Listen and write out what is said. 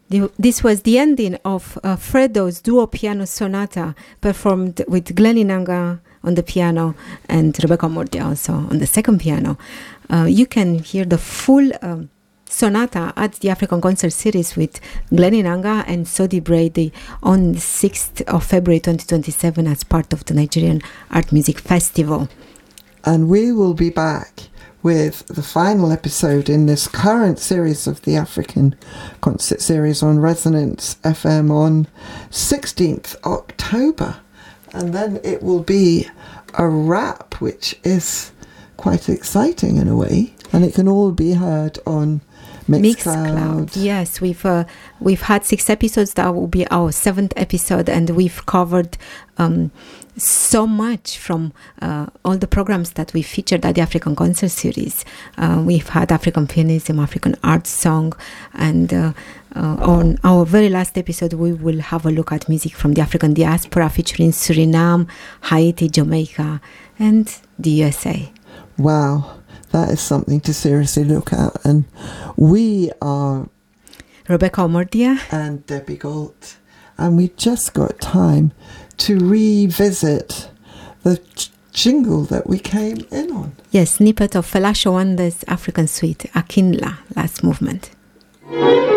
This was the ending of Fredo's duo piano sonata performed with Glenn Inanga on the piano and Rebecca Mordia also on the second piano. You can hear the full sonata at the African Concert Series with Glenn Inanga and Sodi Brady on the 6th of February 2027 as part of the Nigerian Art Music Festival. And we will be back with the final episode in this current series of the African Concert Series on Resonance FM on 16th October. And then it will be a wrap, which is quite exciting in a way. And it can all be heard on Mixcloud. Yes, we've had 6 episodes. That will be our 7th episode, and we've covered so much from all the programs that we featured at the African Concert Series. We've had African pianism, African art song, and on our very last episode, we will have a look at music from the African diaspora featuring Suriname, Haiti, Jamaica, and the USA. Wow. That is something to seriously look at. And we are Rebecca Omordia and Debbie Galt. And we just got time to revisit the jingle that we came in on. Yes, snippet of Fela Showanda's African Suite, Akinla, last movement.